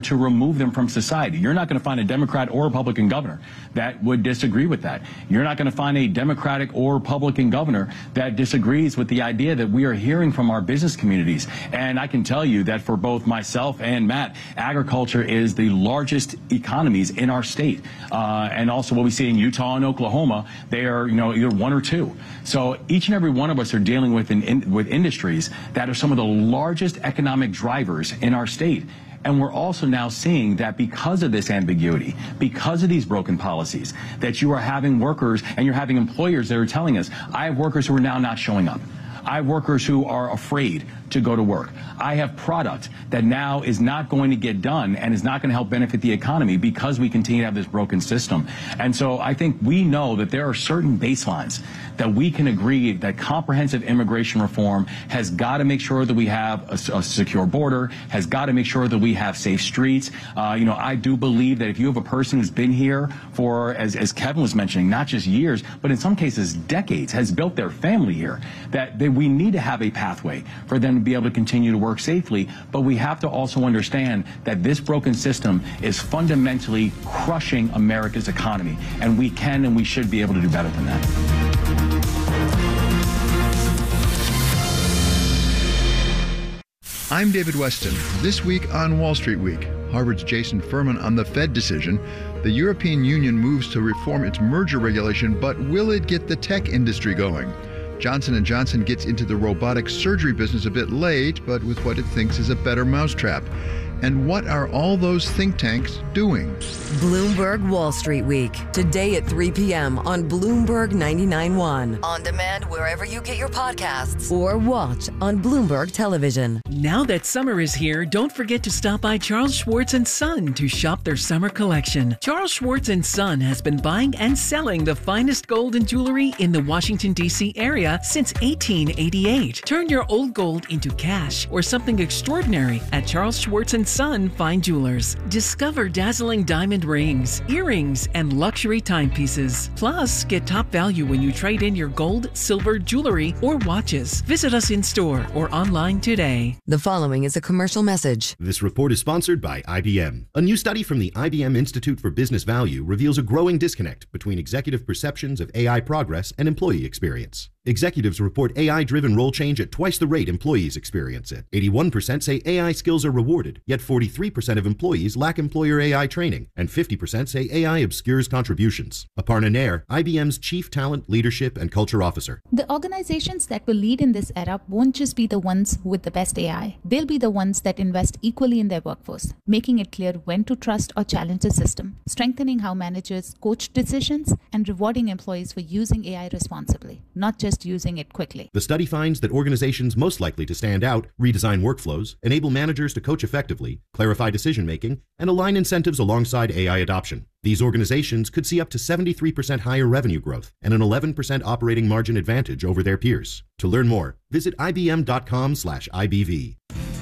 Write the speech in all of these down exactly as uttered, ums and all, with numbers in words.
to remove them from society. You're not going to find a Democrat or Republican governor that would disagree with that. You're not going to find a Democratic or Republican governor that disagrees with the idea that we are hearing from our business communities. And I can tell you that for both myself and Matt, agriculture is the largest economies in our state. Uh, and also what we see in Utah and Oklahoma, they are, you know, either one or two. So each and every one of us are dealing with, in, in, with industries that are some of the largest economic drivers in our state. And we're also now seeing that because of this ambiguity, because of these broken policies, that you are having workers and you're having employers that are telling us, I have workers who are now not showing up. I have workers who are afraid to go to work. I have product that now is not going to get done and is not going to help benefit the economy because we continue to have this broken system. And so I think we know that there are certain baselines that we can agree that comprehensive immigration reform has got to make sure that we have a, a secure border, has got to make sure that we have safe streets. Uh, you know, I do believe that if you have a person who's been here for, as, as Kevin was mentioning, not just years, but in some cases decades, has built their family here, that they, we need to have a pathway for them to be able to continue to work safely. But we have to also understand that this broken system is fundamentally crushing America's economy, and we can and we should be able to do better than that. I'm David Weston. This week on Wall Street Week, Harvard's Jason Furman on the Fed decision. The European Union moves to reform its merger regulation, but will it get the tech industry going? Johnson and Johnson gets into the robotic surgery business a bit late, but with what it thinks is a better mousetrap. And what are all those think tanks doing? Bloomberg Wall Street Week, today at three p.m. on Bloomberg ninety-nine point one. On demand wherever you get your podcasts or watch on Bloomberg Television. Now that summer is here, don't forget to stop by Charles Schwartz and Son to shop their summer collection. Charles Schwartz and Son has been buying and selling the finest gold and jewelry in the Washington, D C area since eighteen eighty-eight. Turn your old gold into cash or something extraordinary at Charles Schwartz and Son Fine Jewelers. Discover dazzling diamond rings, earrings, and luxury timepieces. Plus, get top value when you trade in your gold, silver, jewelry, or watches. Visit us in store or online today. The following is a commercial message. This report is sponsored by I B M. A new study from the I B M Institute for Business Value reveals a growing disconnect between executive perceptions of A I progress and employee experience. Executives report A I-driven role change at twice the rate employees experience it. eighty-one percent say A I skills are rewarded, yet forty-three percent of employees lack employer A I training, and fifty percent say A I obscures contributions. Aparna Nair, I B M's Chief Talent, Leadership, and Culture Officer. The organizations that will lead in this era won't just be the ones with the best A I. They'll be the ones that invest equally in their workforce, making it clear when to trust or challenge the system, strengthening how managers coach decisions, and rewarding employees for using A I responsibly, not just using it quickly. The study finds that organizations most likely to stand out redesign workflows, enable managers to coach effectively, clarify decision-making, and align incentives alongside A I adoption. These organizations could see up to seventy-three percent higher revenue growth and an eleven percent operating margin advantage over their peers. To learn more, visit ibm.com slash IBV.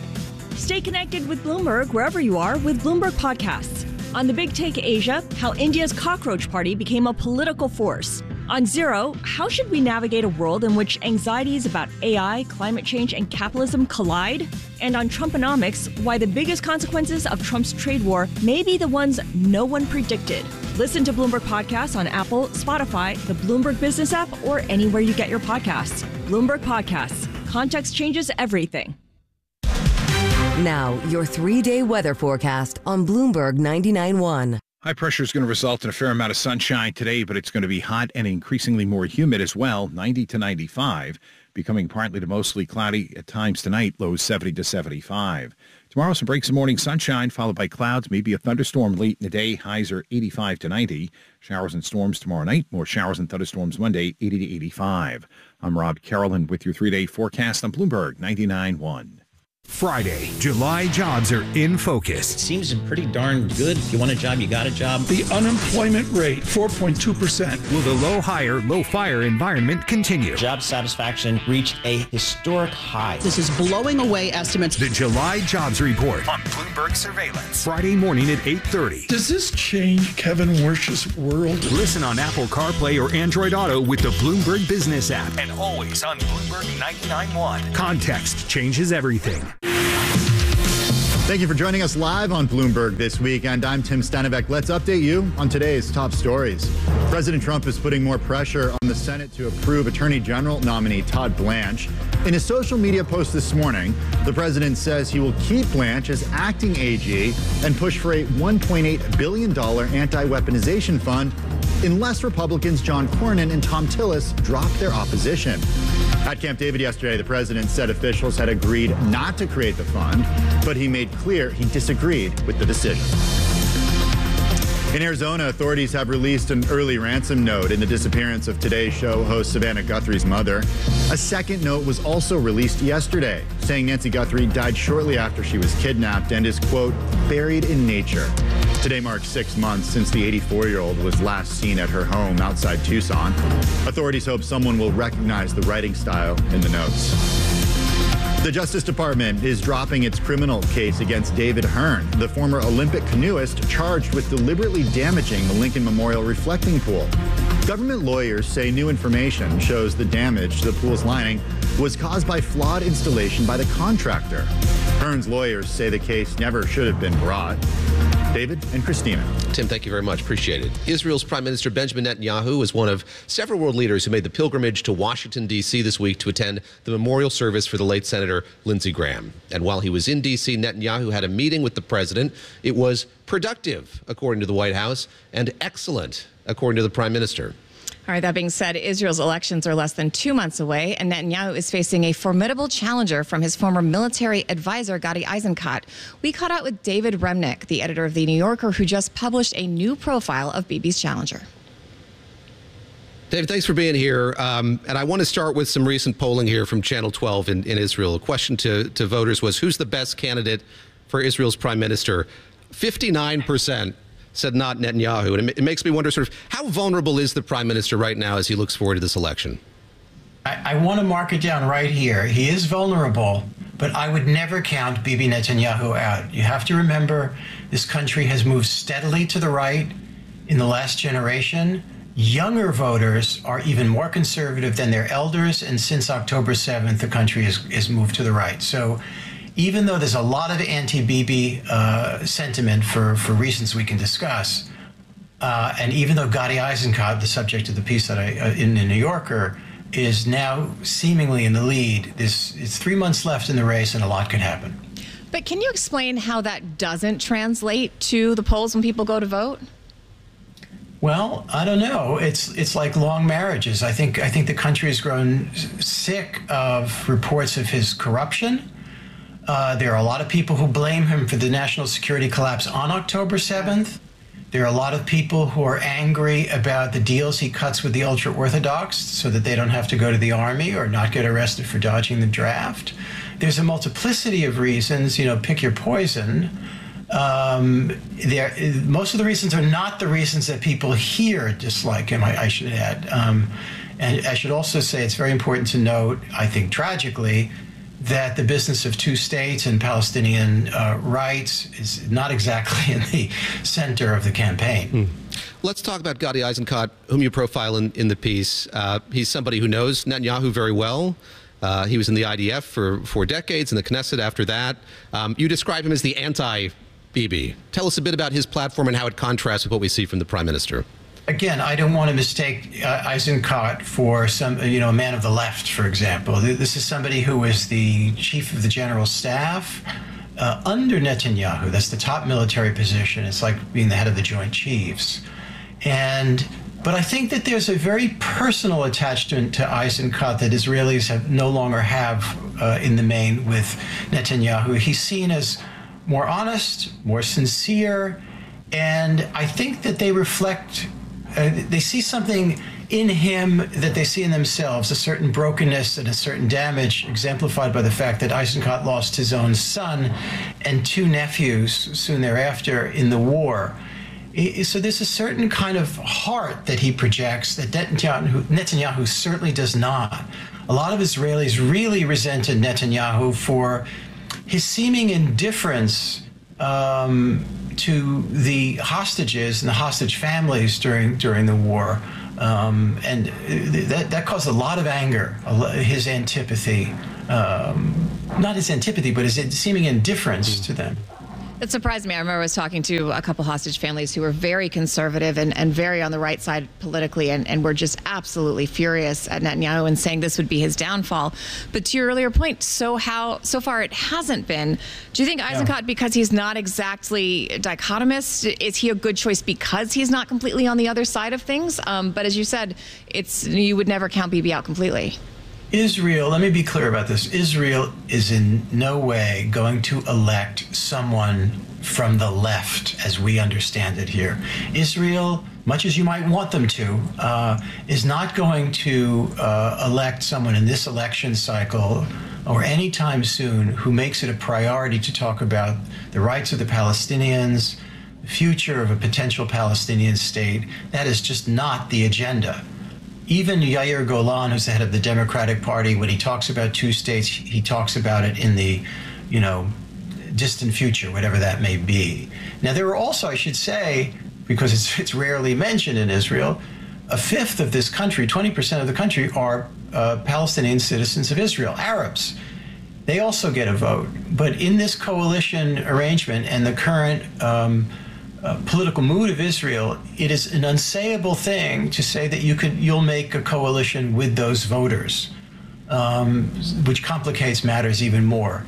Stay connected with Bloomberg wherever you are with Bloomberg Podcasts. On The Big Take Asia, how India's cockroach party became a political force. On Zero, how should we navigate a world in which anxieties about A I, climate change, and capitalism collide? And on Trumponomics, why the biggest consequences of Trump's trade war may be the ones no one predicted. Listen to Bloomberg Podcasts on Apple, Spotify, the Bloomberg Business app, or anywhere you get your podcasts. Bloomberg Podcasts. Context changes everything. Now, your three-day weather forecast on Bloomberg ninety-nine point one. High pressure is going to result in a fair amount of sunshine today, but it's going to be hot and increasingly more humid as well, ninety to ninety-five, becoming partly to mostly cloudy at times tonight, lows seventy to seventy-five. Tomorrow, some breaks of morning sunshine, followed by clouds, maybe a thunderstorm late in the day. Highs are eighty-five to ninety. Showers and storms tomorrow night. More showers and thunderstorms Monday, eighty to eighty-five. I'm Rob Carolyn with your three-day forecast on Bloomberg ninety-nine point one. Friday, July jobs are in focus. It seems pretty darn good. If you want a job, you got a job. The unemployment rate, four point two percent. Will the low hire, low fire environment continue? Job satisfaction reached a historic high. This is blowing away estimates. The July Jobs Report on Bloomberg Surveillance. Friday morning at eight thirty. Does this change Kevin Wersch's world? Listen on Apple CarPlay or Android Auto with the Bloomberg Business app. And always on Bloomberg ninety-nine point one. Context changes everything. Thank you for joining us live on Bloomberg this week, and I'm Tim Stenovec. Let's update you on today's top stories. President Trump is putting more pressure on the Senate to approve Attorney General nominee Todd Blanche. In a social media post this morning, the president says he will keep Blanche as acting A G and push for a one point eight billion dollars anti-weaponization fund unless Republicans John Cornyn and Thom Tillis drop their opposition. At Camp David yesterday, the president said officials had agreed not to create the fund, but he made clear he disagreed with the decision. In Arizona, authorities have released an early ransom note in the disappearance of Today Show host Savannah Guthrie's mother. A second note was also released yesterday, saying Nancy Guthrie died shortly after she was kidnapped and is, quote, buried in nature. Today marks six months since the eighty-four-year-old was last seen at her home outside Tucson. Authorities hope someone will recognize the writing style in the notes. The Justice Department is dropping its criminal case against David Hearn, the former Olympic canoeist charged with deliberately damaging the Lincoln Memorial reflecting pool. Government lawyers say new information shows the damage to the pool's lining was caused by flawed installation by the contractor. Hearn's lawyers say the case never should have been brought. David and Christina. Tim, thank you very much. Appreciate it. Israel's Prime Minister Benjamin Netanyahu is one of several world leaders who made the pilgrimage to Washington, D C this week to attend the memorial service for the late Senator Lindsey Graham. And while he was in D C, Netanyahu had a meeting with the president. It was productive, according to the White House, and excellent, according to the Prime Minister. All right, that being said, Israel's elections are less than two months away, and Netanyahu is facing a formidable challenger from his former military advisor, Gadi Eisenkot. We caught up with David Remnick, the editor of The New Yorker, who just published a new profile of Bibi's challenger. David, thanks for being here. Um, and I want to start with some recent polling here from Channel twelve in, in Israel. A question to, to voters was, who's the best candidate for Israel's prime minister? fifty-nine percent said not Netanyahu. And it makes me wonder, sort of, how vulnerable is the prime minister right now as he looks forward to this election? I, I want to mark it down right here. He is vulnerable, but I would never count Bibi Netanyahu out. You have to remember this country has moved steadily to the right in the last generation. Younger voters are even more conservative than their elders, and since October seventh, the country has, has moved to the right. So even though there's a lot of anti-Bibi uh, sentiment for, for reasons we can discuss, uh, and even though Gadi Eisenkot, the subject of the piece that I uh, in the New Yorker, is now seemingly in the lead, this it's three months left in the race, and a lot could happen. But can you explain how that doesn't translate to the polls when people go to vote? Well, I don't know. It's it's like long marriages. I think I think the country has grown sick of reports of his corruption. Uh, there are a lot of people who blame him for the national security collapse on October seventh. There are a lot of people who are angry about the deals he cuts with the ultra-Orthodox so that they don't have to go to the army or not get arrested for dodging the draft. There's a multiplicity of reasons, you know, pick your poison. Um, there, most of the reasons are not the reasons that people here dislike him, I, I should add. Um, and I should also say it's very important to note, I think tragically, that the business of two states and Palestinian uh, rights is not exactly in the center of the campaign. Hmm. Let's talk about Gadi Eisenkot, whom you profile in, in the piece. Uh, he's somebody who knows Netanyahu very well. Uh, he was in the I D F for, for decades, in the Knesset after that. Um, you describe him as the anti-Bibi. Tell us a bit about his platform and how it contrasts with what we see from the prime minister. Again, I don't want to mistake uh, Eisenkot for some, you know, a man of the left, for example. This is somebody who was the chief of the general staff uh, under Netanyahu. That's the top military position. It's like being the head of the Joint Chiefs. And but I think that there's a very personal attachment to Eisenkot that Israelis have no longer have uh, in the main with Netanyahu. He's seen as more honest, more sincere, and I think that they reflect. Uh, they see something in him that they see in themselves, a certain brokenness and a certain damage, exemplified by the fact that Eisenkot lost his own son and two nephews soon thereafter in the war. So there's a certain kind of heart that he projects that Netanyahu, Netanyahu certainly does not. A lot of Israelis really resented Netanyahu for his seeming indifference um, to the hostages and the hostage families during during the war, um, and that that caused a lot of anger. His antipathy, um, not his antipathy, but his seeming indifference to them. It surprised me. I remember I was talking to a couple hostage families who were very conservative and, and very on the right side politically and, and were just absolutely furious at Netanyahu and saying this would be his downfall. But to your earlier point, so how so far it hasn't been. Do you think Eisenkot, yeah. because he's not exactly dichotomous, is he a good choice because he's not completely on the other side of things? Um, but as you said, it's you would never count Bibi out completely. Israel, let me be clear about this. Israel is in no way going to elect someone from the left as we understand it here. Israel, much as you might want them to, uh, is not going to uh, elect someone in this election cycle or anytime soon who makes it a priority to talk about the rights of the Palestinians, the future of a potential Palestinian state. That is just not the agenda. Even Yair Golan, who's the head of the Democratic Party, when he talks about two states, he talks about it in the, you know, distant future, whatever that may be. Now, there are also, I should say, because it's, it's rarely mentioned in Israel, a fifth of this country, twenty percent of the country, are uh, Palestinian citizens of Israel, Arabs. They also get a vote. But in this coalition arrangement and the current um, Uh, political mood of Israel, it is an unsayable thing to say that you could you'll make a coalition with those voters, um, which complicates matters even more.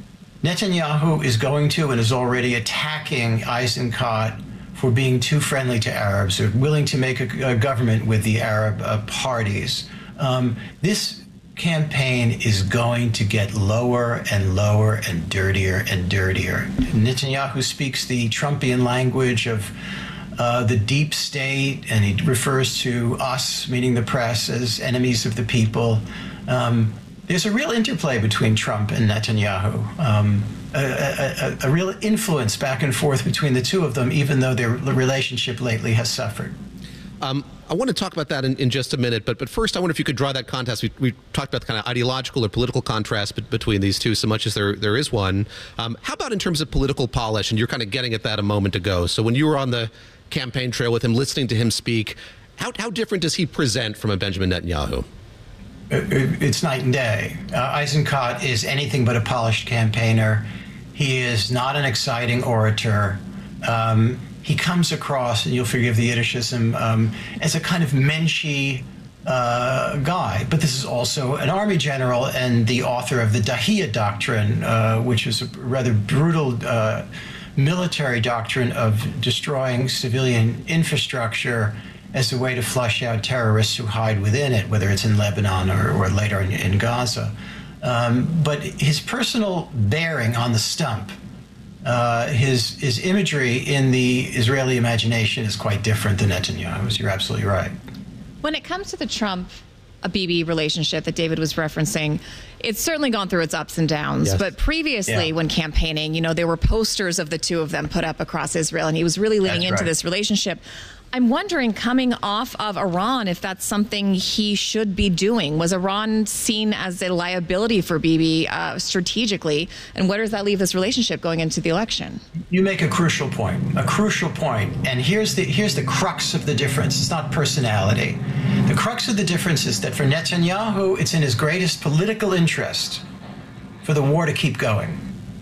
Netanyahu is going to and is already attacking Eisenkot for being too friendly to Arabs or willing to make a, a government with the Arab uh, parties. Um, this campaign is going to get lower and lower and dirtier and dirtier. Netanyahu speaks the Trumpian language of uh, the deep state, and he refers to us, meaning the press, as enemies of the people. Um, there's a real interplay between Trump and Netanyahu, um, a, a, a real influence back and forth between the two of them, even though their relationship lately has suffered. Um, I want to talk about that in, in just a minute, but but first I wonder if you could draw that contrast. We, we talked about the kind of ideological or political contrast be, between these two, so much as there there is one. Um, how about in terms of political polish? And you're kind of getting at that a moment ago. So when you were on the campaign trail with him, listening to him speak, how, how different does he present from a Benjamin Netanyahu? It's night and day. Uh, Eisenkot is anything but a polished campaigner. He is not an exciting orator. Um, He comes across, and you'll forgive the Yiddishism, um, as a kind of menschy uh, guy. But this is also an army general and the author of the Dahiya Doctrine, uh, which is a rather brutal uh, military doctrine of destroying civilian infrastructure as a way to flush out terrorists who hide within it, whether it's in Lebanon or, or later in, in Gaza. Um, but his personal bearing on the stump, Uh, his his imagery in the Israeli imagination is quite different than Netanyahu's. You're absolutely right. When it comes to the Trump a Bibi relationship that David was referencing, it's certainly gone through its ups and downs. Yes. But previously, Yeah. when campaigning, you know, there were posters of the two of them put up across Israel, and he was really leaning That's into right. this relationship. I'm wondering, coming off of Iran, if that's something he should be doing. Was Iran seen as a liability for Bibi uh, strategically? And where does that leave this relationship going into the election? You make a crucial point, a crucial point. And here's the here's the crux of the difference. It's not personality. The crux of the difference is that for Netanyahu, it's in his greatest political interest for the war to keep going.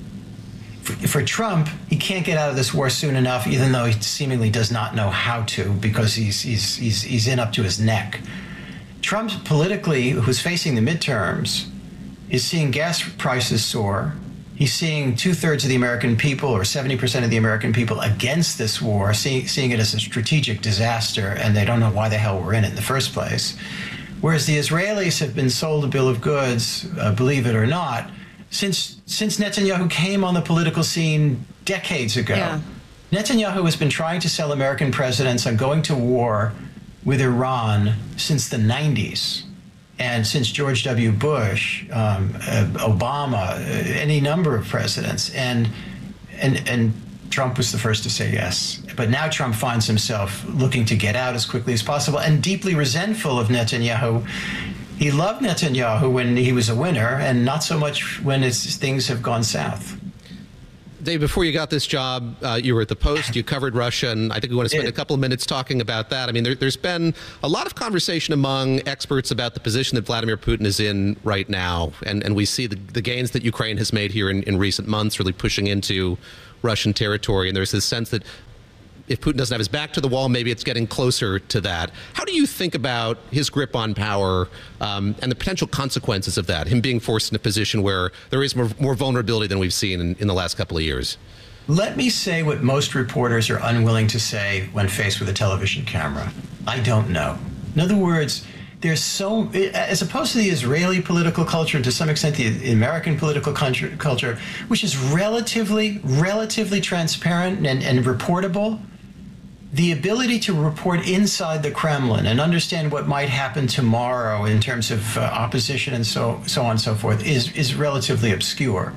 For, for Trump, he can't get out of this war soon enough, even though he seemingly does not know how to, because he's he's he's, he's in up to his neck. Trump, politically, who's facing the midterms, is seeing gas prices soar. He's seeing two-thirds of the American people, or seventy percent of the American people, against this war, see, seeing it as a strategic disaster, and they don't know why the hell we're in it in the first place. Whereas the Israelis have been sold a bill of goods, uh, believe it or not, since since Netanyahu came on the political scene decades ago. Yeah. Netanyahu has been trying to sell American presidents on going to war with Iran since the nineties. And since George W. Bush, um, uh, Obama, uh, any number of presidents, and and and Trump was the first to say yes. But now Trump finds himself looking to get out as quickly as possible and deeply resentful of Netanyahu. He loved Netanyahu when he was a winner, and not so much when it's, things have gone south. Dave, before you got this job, uh, you were at the Post, you covered Russia, and I think we want to spend a couple of minutes talking about that. I mean, there, there's been a lot of conversation among experts about the position that Vladimir Putin is in right now, and, and we see the, the gains that Ukraine has made here in, in recent months, really pushing into Russian territory, and there's this sense that if Putin doesn't have his back to the wall, maybe it's getting closer to that. How do you think about his grip on power um, and the potential consequences of that, him being forced in a position where there is more, more vulnerability than we've seen in, in the last couple of years? Let me say what most reporters are unwilling to say when faced with a television camera. I don't know. In other words, there's so, as opposed to the Israeli political culture and to some extent the American political culture, which is relatively, relatively transparent and, and reportable, the ability to report inside the Kremlin and understand what might happen tomorrow in terms of uh, opposition and so so on and so forth is is relatively obscure.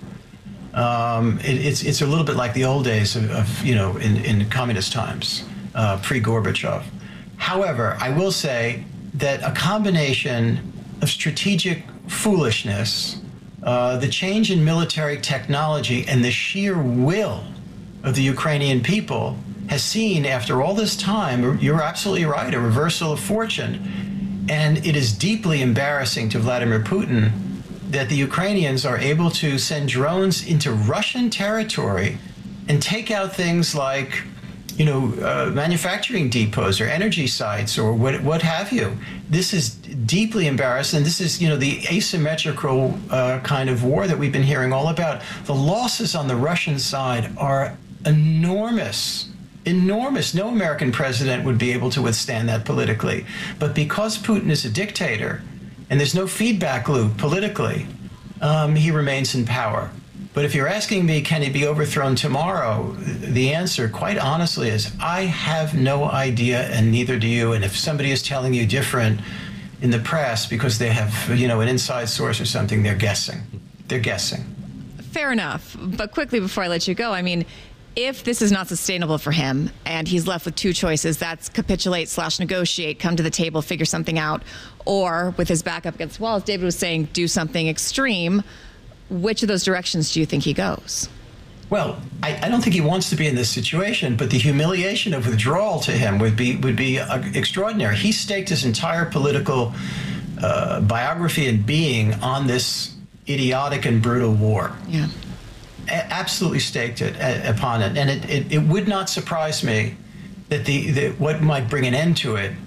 Um, it, it's it's a little bit like the old days of, of you know in, in communist times, uh, pre-Gorbachev. However, I will say that a combination of strategic foolishness, uh, the change in military technology, and the sheer will of the Ukrainian people has seen, after all this time, you're absolutely right, a reversal of fortune. And it is deeply embarrassing to Vladimir Putin that the Ukrainians are able to send drones into Russian territory and take out things like, you know, uh, manufacturing depots or energy sites or what, what have you. This is deeply embarrassing. This is, you know, the asymmetrical uh, kind of war that we've been hearing all about. The losses on the Russian side are enormous. Enormous. No American president would be able to withstand that politically. But because Putin is a dictator and there's no feedback loop politically, um, he remains in power. But if you're asking me, can he be overthrown tomorrow? The answer, quite honestly, is I have no idea, and neither do you. And if somebody is telling you different in the press because they have, you know, an inside source or something, they're guessing. They're guessing. Fair enough. But quickly before I let you go, I mean, if this is not sustainable for him and he's left with two choices, that's capitulate slash negotiate, come to the table, figure something out, or with his back up against the wall, as David was saying, do something extreme, which of those directions do you think he goes? Well, I, I don't think he wants to be in this situation, but the humiliation of withdrawal to him would be would be uh, extraordinary. He staked his entire political uh, biography and being on this idiotic and brutal war. Yeah. Absolutely staked it uh, upon it, and it, it, it would not surprise me that the, the what might bring an end to it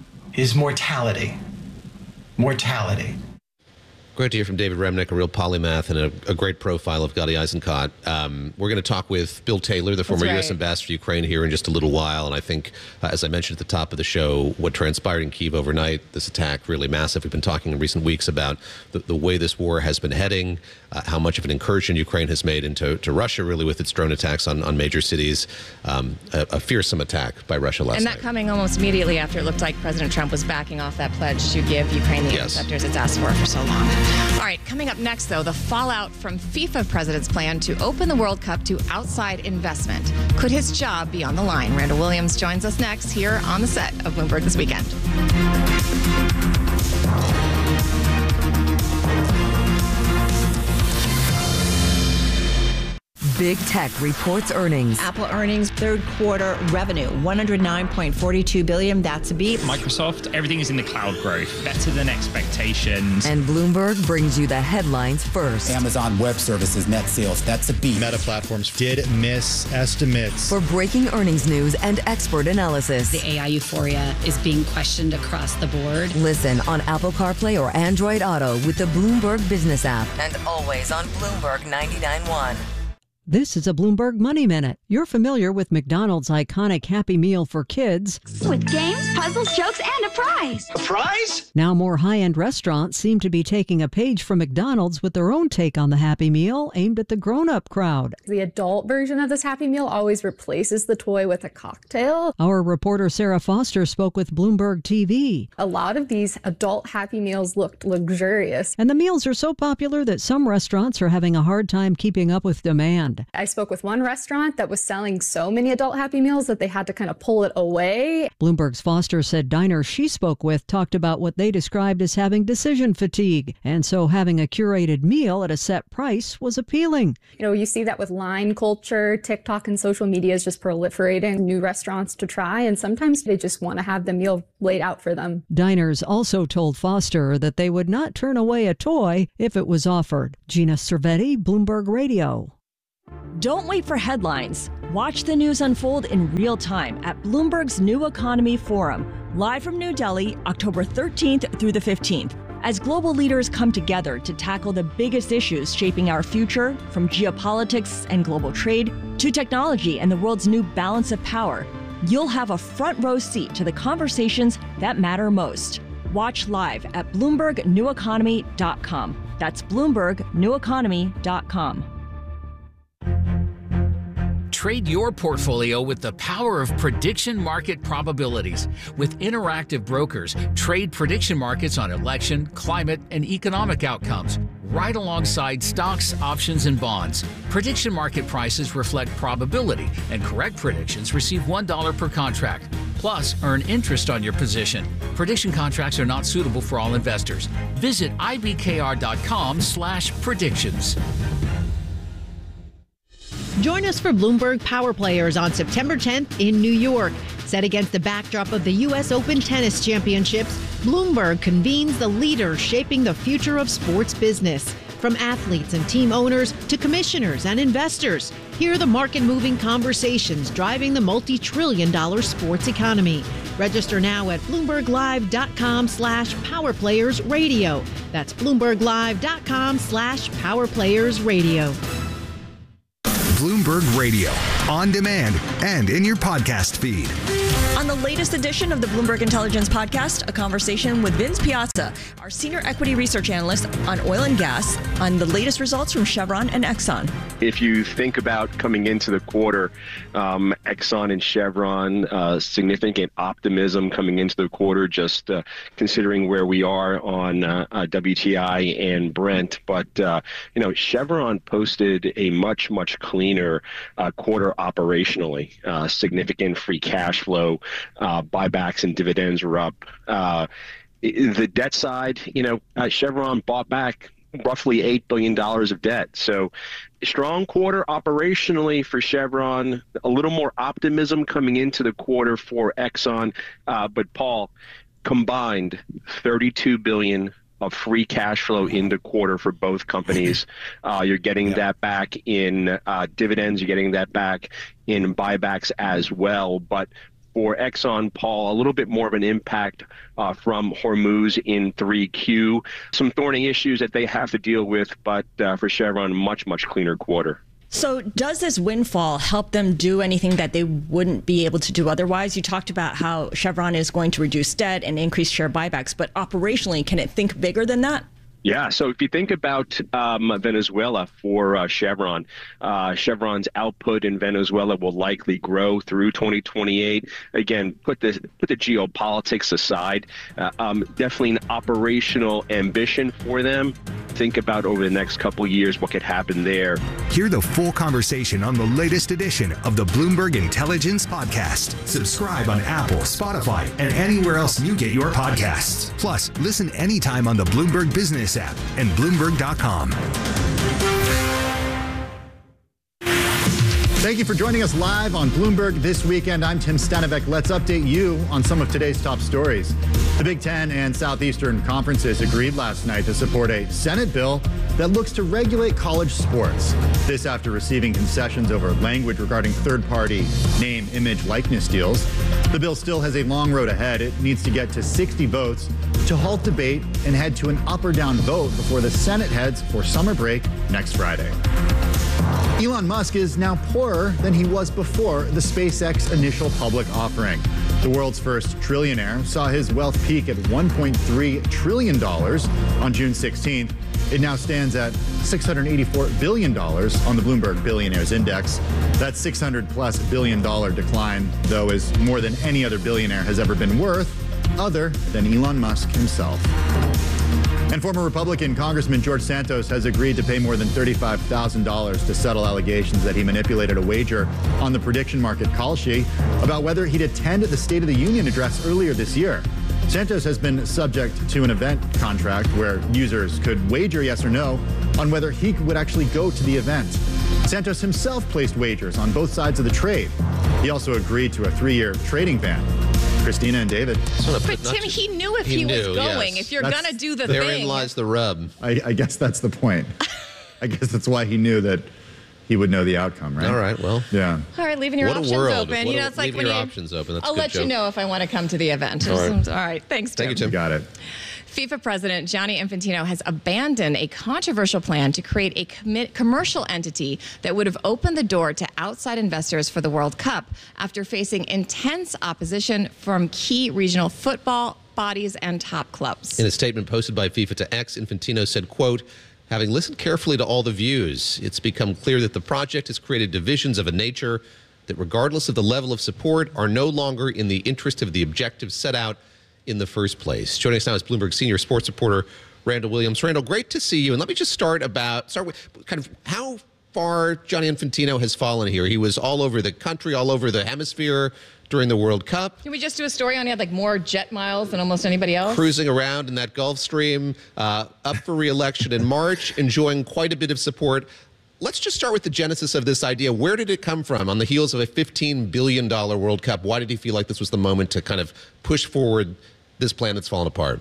is mortality. Mortality. Great to hear from David Remnick, a real polymath and a, a great profile of Gadi Eisenkot. Um, we're going to talk with Bill Taylor, the former right. U S ambassador to Ukraine, here in just a little while. And I think, uh, as I mentioned at the top of the show, what transpired in Kyiv overnight, this attack, really massive. We've been talking in recent weeks about the, the way this war has been heading, uh, how much of an incursion Ukraine has made into to Russia, really, with its drone attacks on, on major cities. Um, a, a fearsome attack by Russia last night. And that night. Coming almost immediately after it looked like President Trump was backing off that pledge to give Ukraine the yes. interceptors it's asked for for so long. All right, coming up next, though, the fallout from FIFA president's plan to open the World Cup to outside investment. Could his job be on the line? Randall Williams joins us next here on the set of Bloomberg This Weekend. Big Tech reports earnings. Apple earnings, third quarter revenue, one hundred nine point four two billion dollars. That's a beat. Microsoft, everything is in the cloud growth, better than expectations. And Bloomberg brings you the headlines first. Amazon Web Services net sales, that's a beat. Meta Platforms did miss estimates. For breaking earnings news and expert analysis. The A I euphoria is being questioned across the board. Listen on Apple CarPlay or Android Auto with the Bloomberg Business app. And always on Bloomberg ninety-nine point one. This is a Bloomberg Money Minute. You're familiar with McDonald's iconic Happy Meal for kids. With games, puzzles, jokes, and a prize. A prize? Now more high-end restaurants seem to be taking a page from McDonald's with their own take on the Happy Meal aimed at the grown-up crowd. The adult version of this Happy Meal always replaces the toy with a cocktail. Our reporter Sarah Foster spoke with Bloomberg T V. A lot of these adult Happy Meals looked luxurious. And the meals are so popular that some restaurants are having a hard time keeping up with demand. demand. I spoke with one restaurant that was selling so many adult Happy Meals that they had to kind of pull it away. Bloomberg's Foster said diners she spoke with talked about what they described as having decision fatigue, and so having a curated meal at a set price was appealing. You know, you see that with line culture. TikTok and social media is just proliferating new restaurants to try, and sometimes they just want to have the meal laid out for them. Diners also told Foster that they would not turn away a toy if it was offered. Gina Cervetti, Bloomberg Radio. Don't wait for headlines. Watch the news unfold in real time at Bloomberg's New Economy Forum, live from New Delhi, October thirteenth through the fifteenth. As global leaders come together to tackle the biggest issues shaping our future, from geopolitics and global trade to technology and the world's new balance of power, you'll have a front row seat to the conversations that matter most. Watch live at Bloomberg New Economy dot com. That's Bloomberg New Economy dot com. Trade your portfolio with the power of prediction market probabilities. With Interactive Brokers, trade prediction markets on election, climate, and economic outcomes, right alongside stocks, options, and bonds. Prediction market prices reflect probability, and correct predictions receive one dollar per contract. Plus, earn interest on your position. Prediction contracts are not suitable for all investors. Visit I B K R dot com slash predictions. Join us for Bloomberg Power Players on September tenth in New York. Set against the backdrop of the U S Open Tennis Championships, Bloomberg convenes the leaders shaping the future of sports business. From athletes and team owners to commissioners and investors, hear the market-moving conversations driving the multi-trillion dollar sports economy. Register now at Bloomberg Live dot com slash Power Players Radio. That's Bloomberg Live dot com slash Power Players Radio. Bloomberg Radio, on demand and in your podcast feed. On the latest edition of the Bloomberg Intelligence Podcast, a conversation with Vince Piazza, our senior equity research analyst on oil and gas, on the latest results from Chevron and Exxon. If you think about coming into the quarter, um, Exxon and Chevron, uh, significant optimism coming into the quarter, just uh, considering where we are on uh, uh, W T I and Brent. But, uh, you know, Chevron posted a much, much cleaner uh, quarter operationally, uh, significant free cash flow. Uh, buybacks and dividends were up. Uh, the debt side, you know, uh, Chevron bought back roughly eight billion dollars of debt. So strong quarter operationally for Chevron, a little more optimism coming into the quarter for Exxon. Uh, but Paul, combined thirty-two billion dollars of free cash flow in the quarter for both companies. Uh, you're getting yeah. that back in uh, dividends. You're getting that back in buybacks as well. But for Exxon, Paul, a little bit more of an impact uh, from Hormuz in three Q. Some thorny issues that they have to deal with, but uh, for Chevron, much, much cleaner quarter. So does this windfall help them do anything that they wouldn't be able to do otherwise? You talked about how Chevron is going to reduce debt and increase share buybacks, but operationally, can it think bigger than that? Yeah, so if you think about um, Venezuela for uh, Chevron, uh, Chevron's output in Venezuela will likely grow through twenty twenty-eight. Again, put the put the geopolitics aside. Uh, um, definitely an operational ambition for them. Think about over the next couple of years what could happen there. Hear the full conversation on the latest edition of the Bloomberg Intelligence Podcast. Subscribe on Apple, Spotify, and anywhere else you get your podcasts. Plus, listen anytime on the Bloomberg Business app and Bloomberg dot com. Thank you for joining us live on Bloomberg This Weekend. I'm Tim Stenovec. Let's update you on some of today's top stories. The Big Ten and Southeastern conferences agreed last night to support a Senate bill that looks to regulate college sports. This after receiving concessions over language regarding third-party name, image, likeness deals. The bill still has a long road ahead. It needs to get to sixty votes to halt debate and head to an up or down vote before the Senate heads for summer break next Friday. Elon Musk is now poorer than he was before the SpaceX initial public offering. The world's first trillionaire saw his wealth peak at one point three trillion dollars on June sixteenth. It now stands at six hundred eighty-four billion dollars on the Bloomberg Billionaires Index. That six hundred plus billion dollar decline, though, is more than any other billionaire has ever been worth, other than Elon Musk himself. And former Republican Congressman George Santos has agreed to pay more than thirty-five thousand dollars to settle allegations that he manipulated a wager on the prediction market Kalshi about whether he'd attend the State of the Union address earlier this year. Santos has been subject to an event contract where users could wager yes or no on whether he would actually go to the event. Santos himself placed wagers on both sides of the trade. He also agreed to a three-year trading ban. Christina and David. But Tim, he knew if he, he knew, was going. Yes. If you're going to do the therein thing. Therein lies the rub. I, I guess that's the point. I guess that's why he knew that he would know the outcome, right? All right, well. Yeah. All right, leaving your what options world. open. What you know, a, it's like leaving when your you, options open. That's I'll a good let joke. you know if I want to come to the event. All right, All right. Thanks, Tim. Thank you, Tim. Got it. FIFA President Gianni Infantino has abandoned a controversial plan to create a commi- commercial entity that would have opened the door to outside investors for the World Cup after facing intense opposition from key regional football bodies and top clubs. In a statement posted by FIFA to X, Infantino said, quote, having listened carefully to all the views, it's become clear that the project has created divisions of a nature that, regardless of the level of support, are no longer in the interest of the objectives set out in the first place. Joining us now is Bloomberg senior sports reporter Randall Williams. Randall, great to see you. And let me just start about start with kind of how far Gianni Infantino has fallen here. He was all over the country, all over the hemisphere during the World Cup. Can we just do a story on he had like more jet miles than almost anybody else? Cruising around in that Gulf Stream, uh, up for re-election in March, enjoying quite a bit of support. Let's just start with the genesis of this idea. Where did it come from on the heels of a fifteen billion dollars World Cup? Why did he feel like this was the moment to kind of push forward this plan that's fallen apart?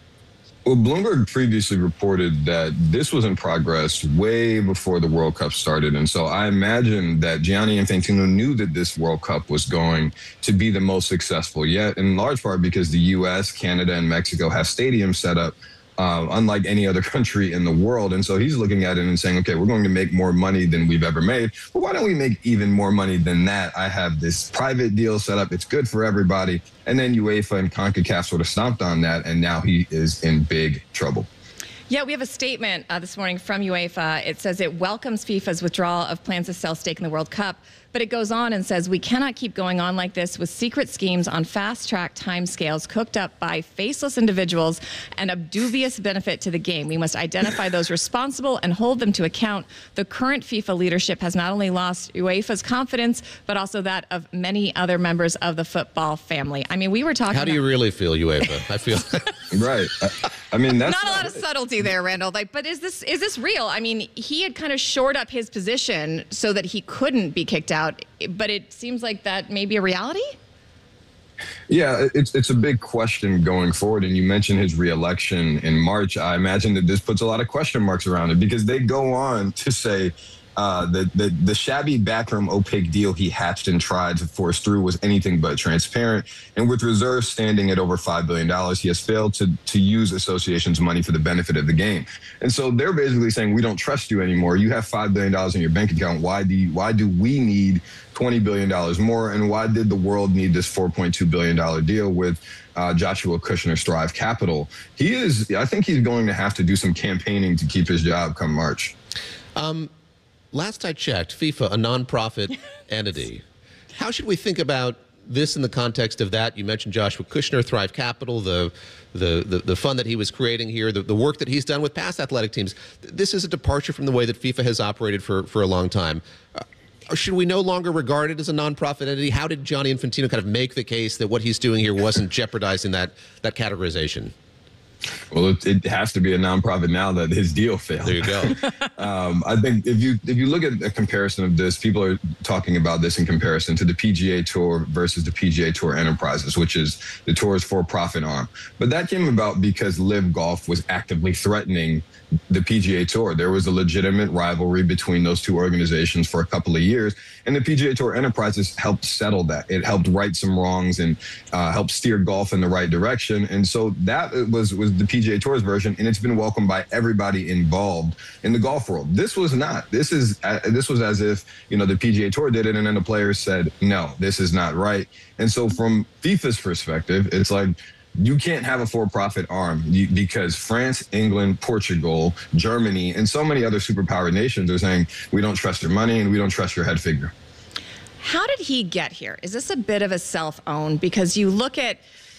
Well, Bloomberg previously reported that this was in progress way before the World Cup started. And so I imagine that Gianni Infantino knew that this World Cup was going to be the most successful yet, in large part because the U S, Canada, and Mexico have stadiums set up Uh, unlike any other country in the world. And so he's looking at it and saying, okay, we're going to make more money than we've ever made. But why don't we make even more money than that? I have this private deal set up. It's good for everybody. And then UEFA and CONCACAF sort of stomped on that. And now he is in big trouble. Yeah, we have a statement uh, this morning from UEFA. It says it welcomes FIFA's withdrawal of plans to sell stake in the World Cup. But it goes on and says, we cannot keep going on like this with secret schemes on fast-track timescales cooked up by faceless individuals and a dubious benefit to the game. We must identify those responsible and hold them to account. The current FIFA leadership has not only lost UEFA's confidence, but also that of many other members of the football family. I mean, we were talking How do you about- really feel, UEFA? I feel... Right. I, I mean, that's... Not a lot of subtlety there, Randall. Like, but is this is this real? I mean, he had kind of shored up his position so that he couldn't be kicked out, but it seems like that may be a reality? Yeah, it's it's a big question going forward. And you mentioned his reelection in March. I imagine that this puts a lot of question marks around it because they go on to say uh, that the, the shabby backroom opaque deal he hatched and tried to force through was anything but transparent. And with reserves standing at over five billion dollars, he has failed to, to use associations' money for the benefit of the game. And so they're basically saying, we don't trust you anymore. You have five billion dollars in your bank account. Why do you, why do we need twenty billion dollars more? And why did the world need this four point two billion dollars deal with uh, Joshua Kushner's Strive Capital? He is, I think he's going to have to do some campaigning to keep his job come March. Um, last I checked, FIFA, a nonprofit entity. How should we think about this in the context of that? You mentioned Joshua Kushner, Thrive Capital, the the the, the fund that he was creating here, the, the work that he's done with past athletic teams. This is a departure from the way that FIFA has operated for, for a long time. Uh, Should we no longer regard it as a nonprofit entity? How did Gianni Infantino kind of make the case that what he's doing here wasn't jeopardizing that that categorization? Well, it, it has to be a nonprofit now that his deal failed. There you go. um, I think if you if you look at a comparison of this, people are talking about this in comparison to the P G A Tour versus the P G A Tour Enterprises, which is the tour's for-profit arm. But that came about because Live Golf was actively threatening the P G A Tour. There was a legitimate rivalry between those two organizations for a couple of years, and the P G A Tour Enterprises helped settle that. It helped right some wrongs and uh, helped steer golf in the right direction. And so that was was the P G A Tour's version, and it's been welcomed by everybody involved in the golf world. This was not. This is uh, this was as if, you know, the P G A Tour did it, and then the players said, no, this is not right. And so from FIFA's perspective, it's like, you can't have a for-profit arm because France, England, Portugal, Germany, and so many other superpower nations are saying, we don't trust your money and we don't trust your head figure. How did he get here? Is this a bit of a self-own? Because you look at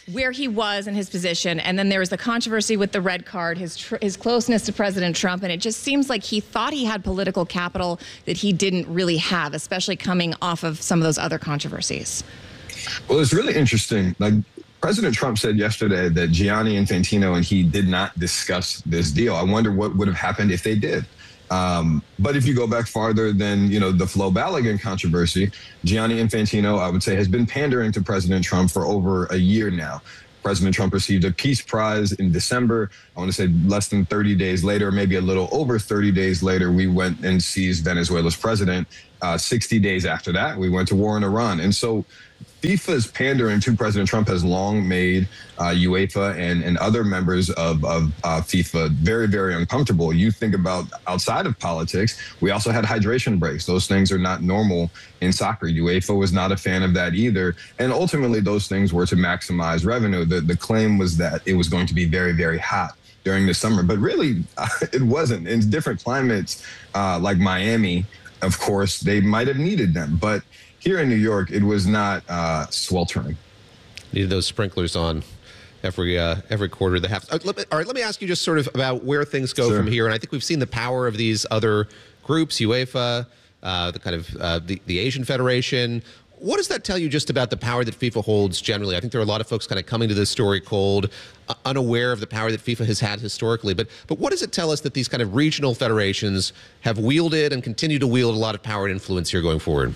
where he was in his position, and then there was the controversy with the red card, his tr- his closeness to President Trump, and it just seems like he thought he had political capital that he didn't really have, especially coming off of some of those other controversies. Well, it's really interesting. Like, President Trump said yesterday that Gianni Infantino and he did not discuss this deal. I wonder what would have happened if they did. Um, but if you go back farther than, you know, the Flo Balogun controversy, Gianni Infantino, I would say, has been pandering to President Trump for over a year now. President Trump received a Peace Prize in December. I want to say less than thirty days later, maybe a little over thirty days later, we went and seized Venezuela's president. Uh, sixty days after that, we went to war in Iran. And so FIFA's pandering to President Trump has long made uh, UEFA and, and other members of, of uh, FIFA very, very uncomfortable. You think about outside of politics, we also had hydration breaks. Those things are not normal in soccer. UEFA was not a fan of that either. And ultimately, those things were to maximize revenue. The, the claim was that it was going to be very, very hot during the summer, but really uh, it wasn't. In different climates uh, like Miami, of course, they might have needed them. But here in New York, it was not uh, sweltering. Needed those sprinklers on every uh, every quarter of the half. Uh, let me, all right, let me ask you just sort of about where things go Sure. from here. And I think we've seen the power of these other groups, UEFA, uh, the kind of uh, the, the Asian Federation. What does that tell you just about the power that FIFA holds generally? I think there are a lot of folks kind of coming to this story cold, uh, unaware of the power that FIFA has had historically. But but what does it tell us that these kind of regional federations have wielded and continue to wield a lot of power and influence here going forward?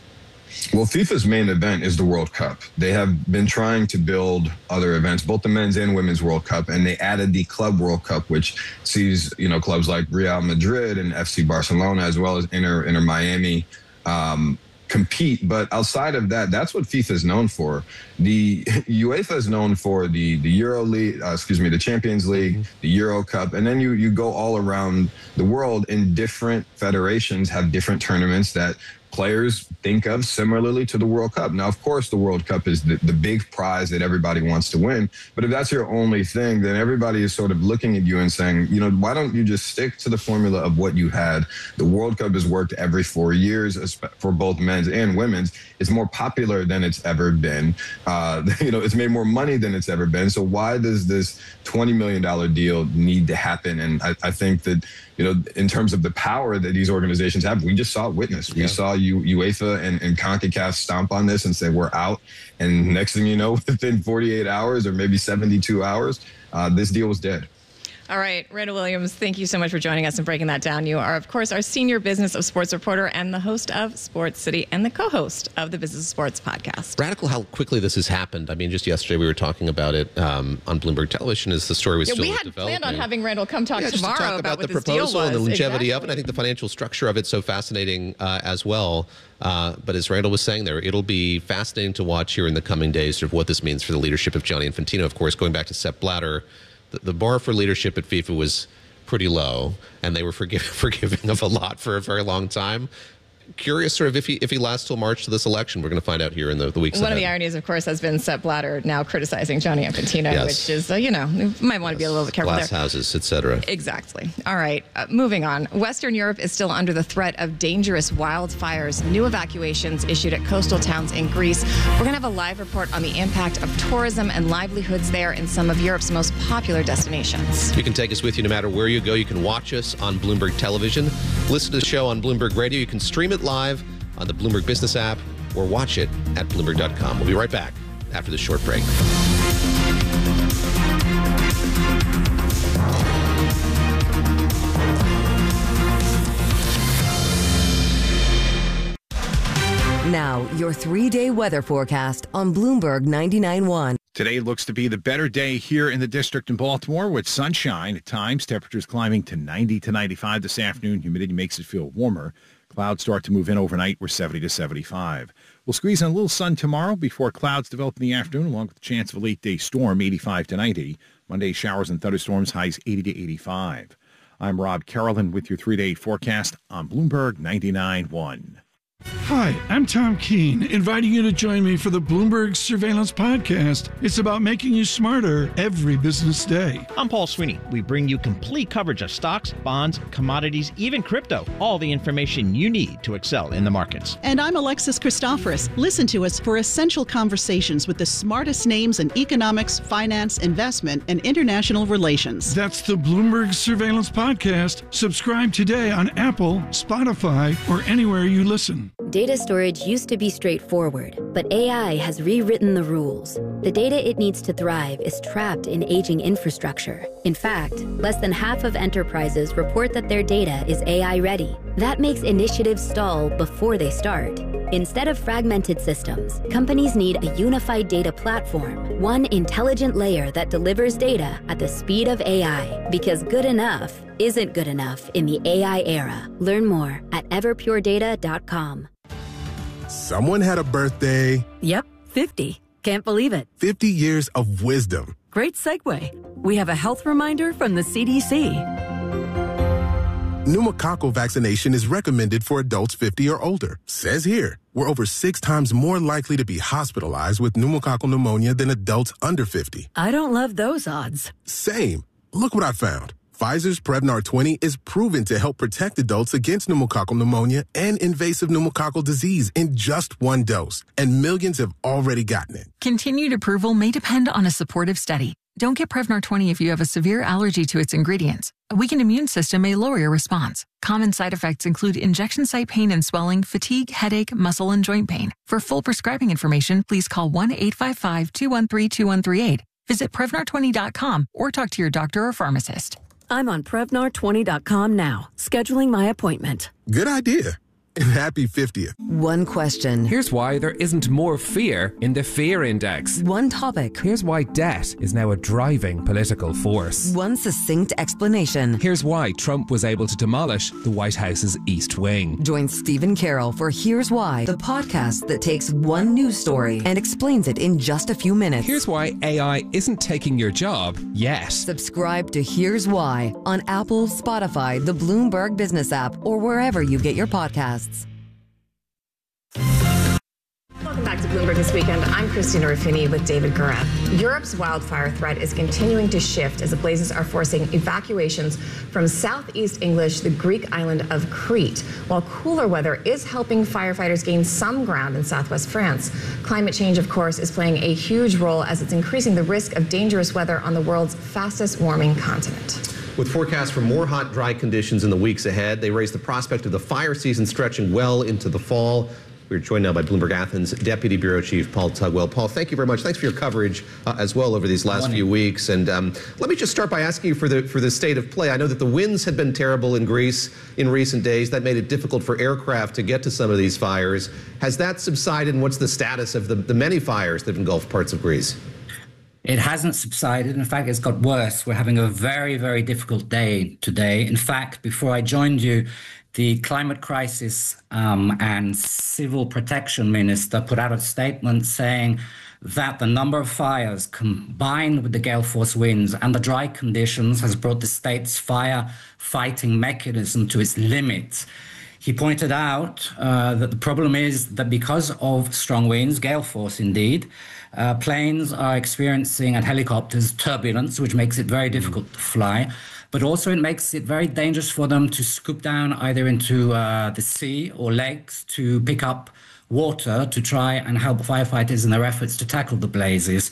Well, FIFA's main event is the World Cup. They have been trying to build other events, both the men's and women's World Cup, and they added the Club World Cup, which sees, you know, clubs like Real Madrid and F C Barcelona, as well as Inter, Inter Miami, um, compete. But outside of that, that's what FIFA is known for. The UEFA is known for the the Euro League, uh, excuse me, the Champions League, the Euro Cup, and then you you go all around the world, and different federations have different tournaments that players think of similarly to the World Cup. Now, of course, the World Cup is the, the big prize that everybody wants to win. But if that's your only thing, then everybody is sort of looking at you and saying, you know, why don't you just stick to the formula of what you had? The World Cup has worked every four years for both men's and women's. It's more popular than it's ever been. Uh, you know, it's made more money than it's ever been. So why does this twenty million dollars deal need to happen? And I, I think that, you know, in terms of the power that these organizations have, we just saw witness. We yeah. saw U- UEFA and, and CONCACAF stomp on this and say, we're out. And next thing you know, within forty-eight hours or maybe seventy-two hours, uh, this deal was dead. All right, Randall Williams, thank you so much for joining us and breaking that down. You are, of course, our senior business of sports reporter and the host of Sports City and the co-host of the Business of Sports podcast. Radical how quickly this has happened. I mean, just yesterday we were talking about it um, on Bloomberg Television as the story was yeah, still we had developing. planned on having Randall come talk yeah, tomorrow to talk about, about what the this proposal deal was. and the longevity exactly. of it. I think the financial structure of it's so fascinating uh, as well. Uh, but as Randall was saying there, it'll be fascinating to watch here in the coming days sort of what this means for the leadership of Gianni Infantino. Of course, going back to Sepp Blatter, the, the bar for leadership at FIFA was pretty low, and they were forgive, forgiving of a lot for a very long time. Curious sort of if he if he lasts till March to this election. We're going to find out here in the, the weeks One ahead. of the ironies, of course, has been Sepp Blatter now criticizing Gianni Infantino, yes. which is, uh, you know, you might want to be a little bit careful Glass there. houses, et cetera. Exactly. All right. Uh, moving on. Western Europe is still under the threat of dangerous wildfires. New evacuations issued at coastal towns in Greece. We're going to have a live report on the impact of tourism and livelihoods there in some of Europe's most popular destinations. You can take us with you no matter where you go. You can watch us on Bloomberg Television, listen to the show on Bloomberg Radio. You can stream it live on the Bloomberg Business app or watch it at Bloomberg dot com. We'll be right back after this short break. Now, your three-day weather forecast on Bloomberg ninety-nine point one. Today looks to be the better day here in the district in Baltimore with sunshine at times. Temperatures climbing to ninety to ninety-five this afternoon. Humidity makes it feel warmer. Clouds start to move in overnight. We're seventy to seventy-five. We'll squeeze in a little sun tomorrow before clouds develop in the afternoon, along with the chance of a late-day storm, eighty-five to ninety. Monday, showers and thunderstorms, highs eighty to eighty-five. I'm Rob Carolyn with your three-day forecast on Bloomberg ninety-nine point one. Hi, I'm Tom Keene, inviting you to join me for the Bloomberg Surveillance Podcast. It's about making you smarter every business day. I'm Paul Sweeney. We bring you complete coverage of stocks, bonds, commodities, even crypto. All the information you need to excel in the markets. And I'm Alexis Christoforous. Listen to us for essential conversations with the smartest names in economics, finance, investment, and international relations. That's the Bloomberg Surveillance Podcast. Subscribe today on Apple, Spotify, or anywhere you listen. Data storage used to be straightforward, but A I has rewritten the rules. The data it needs to thrive is trapped in aging infrastructure. In fact, less than half of enterprises report that their data is A I ready. That makes initiatives stall before they start. Instead of fragmented systems, companies need a unified data platform, one intelligent layer that delivers data at the speed of A I. Because good enough isn't good enough in the A I era. Learn more at everpure data dot com. Someone had a birthday. Yep, fifty. Can't believe it. fifty years of wisdom. Great segue. We have a health reminder from the C D C. Pneumococcal vaccination is recommended for adults fifty or older. Says here, we're over six times more likely to be hospitalized with pneumococcal pneumonia than adults under fifty. I don't love those odds. Same. Look what I found. Pfizer's Prevnar twenty is proven to help protect adults against pneumococcal pneumonia and invasive pneumococcal disease in just one dose. And millions have already gotten it. Continued approval may depend on a supportive study. Don't get Prevnar twenty if you have a severe allergy to its ingredients. A weakened immune system may lower your response. Common side effects include injection site pain and swelling, fatigue, headache, muscle, and joint pain. For full prescribing information, please call one eight five five, two one three, two one three eight. Visit Prevnar twenty dot com or talk to your doctor or pharmacist. I'm on Prevnar twenty dot com now, scheduling my appointment. Good idea. And happy fiftieth. One question. Here's why there isn't more fear in the fear index. One topic. Here's why debt is now a driving political force. One succinct explanation. Here's why Trump was able to demolish the White House's East Wing. Join Stephen Carroll for Here's Why, the podcast that takes one news story and explains it in just a few minutes. Here's why A I isn't taking your job yet. Subscribe to Here's Why on Apple, Spotify, the Bloomberg Business app, or wherever you get your podcasts. Welcome back to Bloomberg This Weekend. I'm Christina Ruffini with David Gurin. Europe's wildfire threat is continuing to shift as the blazes are forcing evacuations from southeast English, the Greek island of Crete, while cooler weather is helping firefighters gain some ground in southwest France. Climate change, of course, is playing a huge role as it's increasing the risk of dangerous weather on the world's fastest warming continent. With forecasts for more hot, dry conditions in the weeks ahead, they raise the prospect of the fire season stretching well into the fall. We're joined now by Bloomberg Athens Deputy Bureau Chief Paul Tugwell. Paul, thank you very much. Thanks for your coverage uh, as well over these last few weeks. And um, let me just start by asking you for the for the state of play. I know that the winds had been terrible in Greece in recent days. That made it difficult for aircraft to get to some of these fires. Has that subsided, and what's the status of the, the many fires that have engulfed parts of Greece? It hasn't subsided. In fact, it's got worse. We're having a very, very difficult day today. In fact, before I joined you, the climate crisis um, and civil protection minister put out a statement saying that the number of fires combined with the gale force winds and the dry conditions has brought the state's fire fighting mechanism to its limit. He pointed out uh, that the problem is that because of strong winds, gale force indeed, uh, planes are experiencing and helicopters turbulence, which makes it very difficult to fly. But also it makes it very dangerous for them to scoop down either into uh, the sea or lakes to pick up water to try and help firefighters in their efforts to tackle the blazes.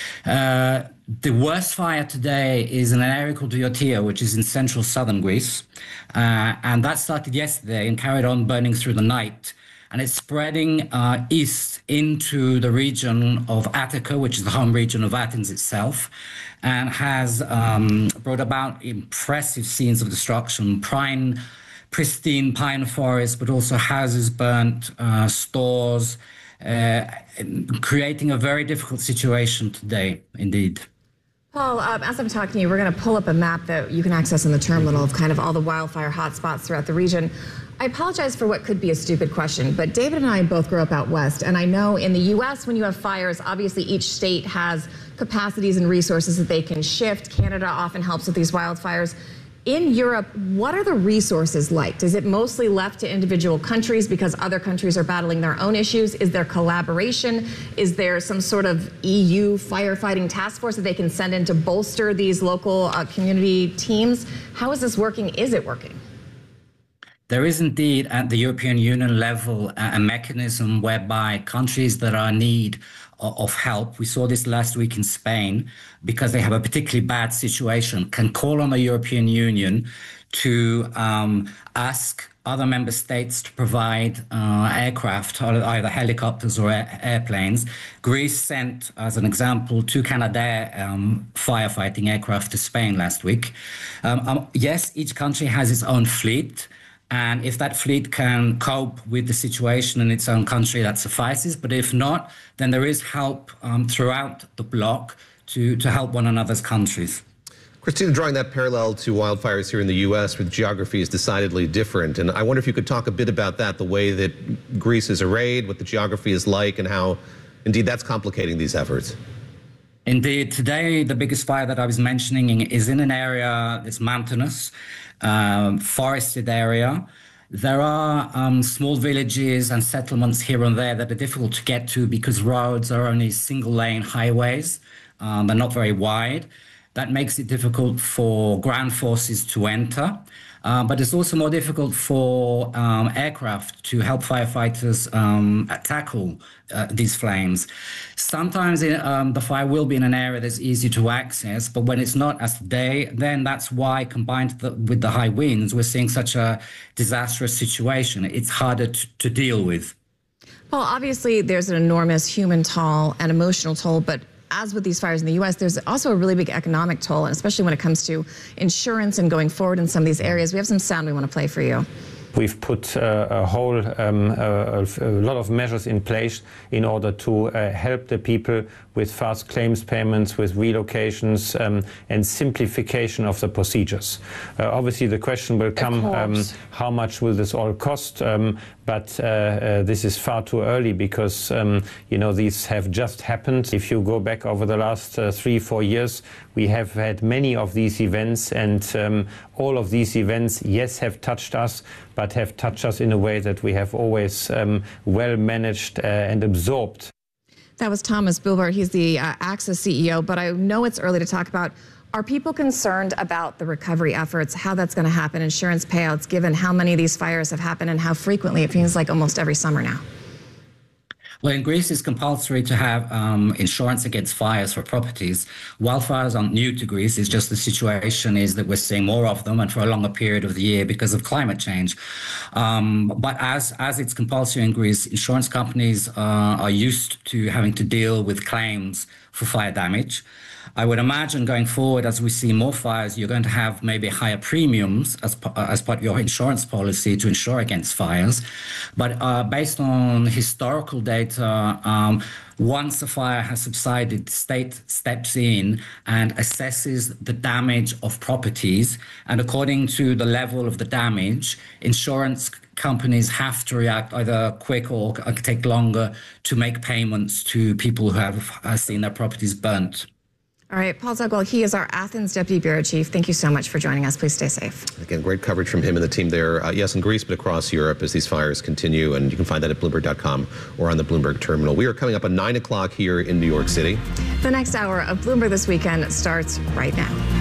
Uh, the worst fire today is in an area called Viotia, which is in central southern Greece. Uh, and that started yesterday and carried on burning through the night. And it's spreading uh, east into the region of Attica, which is the home region of Athens itself, and has um, brought about impressive scenes of destruction, prime, pristine pine forests, but also houses burnt, uh, stores, uh, creating a very difficult situation today, indeed. Paul, um, as I'm talking to you, we're going to pull up a map that you can access in the terminal of kind of all the wildfire hotspots throughout the region. I apologize for what could be a stupid question, but David and I both grew up out west, and I know in the U S when you have fires, obviously each state has capacities and resources that they can shift. Canada often helps with these wildfires. In Europe, what are the resources like? Is it mostly left to individual countries because other countries are battling their own issues? Is there collaboration? Is there some sort of E U firefighting task force that they can send in to bolster these local uh, community teams? How is this working? Is it working? There is indeed at the European Union level a mechanism whereby countries that are in need of help, we saw this last week in Spain, because they have a particularly bad situation, can call on the European Union to um, ask other member states to provide uh, aircraft, either helicopters or air airplanes. Greece sent, as an example, two Canadair um, firefighting aircraft to Spain last week. Um, um, yes, each country has its own fleet. And if that fleet can cope with the situation in its own country, that suffices. But if not, then there is help um, throughout the bloc to, to help one another's countries. Christina, drawing that parallel to wildfires here in the U S, where the geography is decidedly different. And I wonder if you could talk a bit about that, the way that Greece is arrayed, what the geography is like, and how, indeed, that's complicating these efforts. Indeed. Today, the biggest fire that I was mentioning is in an area that's mountainous, um, forested area. There are um, small villages and settlements here and there that are difficult to get to because roads are only single-lane highways. Um, they're not very wide. That makes it difficult for ground forces to enter. Uh, but it's also more difficult for um, aircraft to help firefighters um, tackle uh, these flames. Sometimes it, um, the fire will be in an area that's easy to access, but when it's not, as today, then that's why, combined the, with the high winds, we're seeing such a disastrous situation. It's harder to, to deal with. Well, obviously, there's an enormous human toll and emotional toll, but as with these fires in the U S, there's also a really big economic toll, and especially when it comes to insurance and going forward in some of these areas. We have some sound we want to play for you. We've put uh, a whole um, a, a lot of measures in place in order to uh, help the people with fast claims payments, with relocations, um, and simplification of the procedures. Uh, obviously, the question will come, um, how much will this all cost? Um, but uh, uh, this is far too early because, um, you know, these have just happened. If you go back over the last uh, three, four years, we have had many of these events, and um, all of these events, yes, have touched us, but have touched us in a way that we have always um, well managed uh, and absorbed. That was Thomas Buhlberg. He's the uh, AXA C E O, but I know it's early to talk about. Are people concerned about the recovery efforts, how that's going to happen, insurance payouts, given how many of these fires have happened and how frequently? It feels like almost every summer now. Well, in Greece, it's compulsory to have um, insurance against fires for properties. Wildfires aren't new to Greece. It's just the situation is that we're seeing more of them and for a longer period of the year because of climate change. Um, but as, as it's compulsory in Greece, insurance companies uh, are used to having to deal with claims for fire damage. I would imagine going forward, as we see more fires, you're going to have maybe higher premiums as, as part of your insurance policy to insure against fires. But uh, based on historical data, um, once a fire has subsided, the state steps in and assesses the damage of properties. And according to the level of the damage, insurance companies have to react either quick or take longer to make payments to people who have, have seen their properties burnt. All right, Paul Tugwell, he is our Athens Deputy Bureau Chief. Thank you so much for joining us. Please stay safe. Again, great coverage from him and the team there, uh, yes, in Greece, but across Europe as these fires continue. And you can find that at Bloomberg dot com or on the Bloomberg terminal. We are coming up at nine o'clock here in New York City. The next hour of Bloomberg This Weekend starts right now.